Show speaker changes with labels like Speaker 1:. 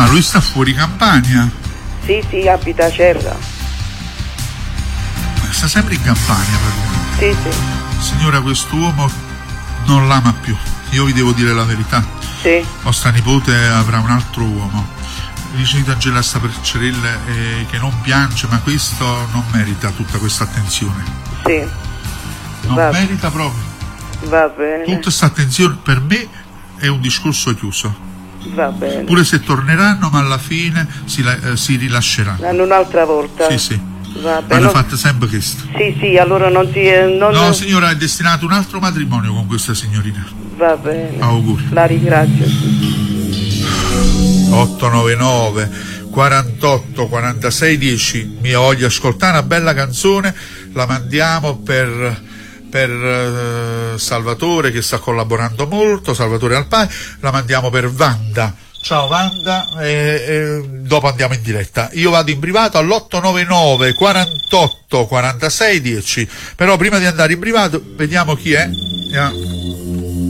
Speaker 1: Ma lui sta fuori Campania?
Speaker 2: Sì, abita a Cerra.
Speaker 1: Ma sta sempre in Campania praticamente.
Speaker 2: Sì.
Speaker 1: Signora, quest'uomo non l'ama più, io vi devo dire la verità.
Speaker 2: Sì.
Speaker 1: Vostra nipote avrà un altro uomo. Vicino Angela sta per Cerelle che non piange, ma questo non merita tutta questa attenzione.
Speaker 2: Sì.
Speaker 1: Non merita proprio.
Speaker 2: Va bene.
Speaker 1: Tutta questa attenzione per me è un discorso chiuso.
Speaker 2: Va bene.
Speaker 1: Pure se torneranno, ma alla fine si rilasceranno.
Speaker 2: Un'altra volta.
Speaker 1: Sì.
Speaker 2: Va bene.
Speaker 1: Hanno fatto sempre questo.
Speaker 2: Sì, allora non ti...
Speaker 1: No, signora, è destinato un altro matrimonio con questa signorina.
Speaker 2: Va bene.
Speaker 1: Auguri.
Speaker 2: La ringrazio.
Speaker 1: 899 48 46 10. Mia voglia ascoltare una bella canzone, la mandiamo per Salvatore che sta collaborando molto, Salvatore Alpai, la mandiamo per Wanda. Ciao Wanda, dopo andiamo in diretta. Io vado in privato all'899 48 46 10, però prima di andare in privato vediamo chi è.